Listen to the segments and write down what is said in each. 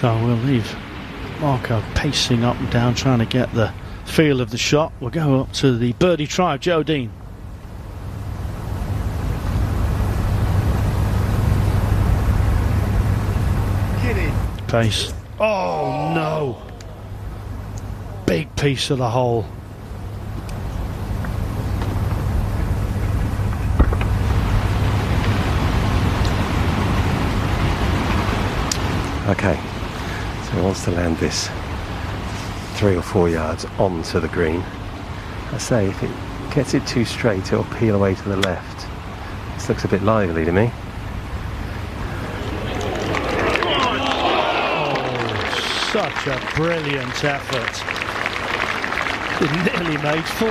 So we'll leave Marco pacing up and down, trying to get the feel of the shot. We'll go up to the birdie try of Joe Dean. Pace. Oh no! Big piece of the hole. Okay, so he wants to land this 3 or 4 yards onto the green. I say if it gets it too straight, it'll peel away to the left. This looks a bit lively to me. Such a brilliant effort. It nearly made 4.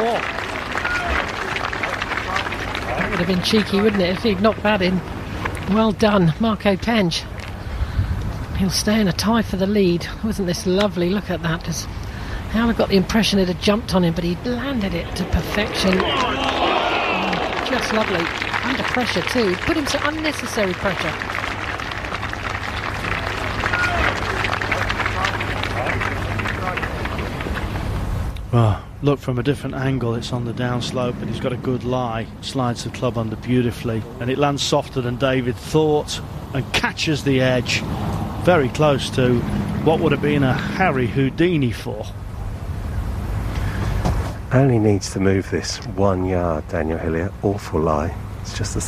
That would have been cheeky, wouldn't it, if he'd knocked that in. Well done, Marco Penge. He'll stay in a tie for the lead. Wasn't this lovely? Look at that. Howard got the impression it had jumped on him, but he landed it to perfection. Just lovely. Under pressure too. Put him to unnecessary pressure. Well, look from a different angle, it's on the downslope, but he's got a good lie. Slides the club under beautifully, and it lands softer than David thought and catches the edge. Very close to what would have been a Harry Houdini 4. Only needs to move this 1 yard, Daniel Hillier. Awful lie. It's just the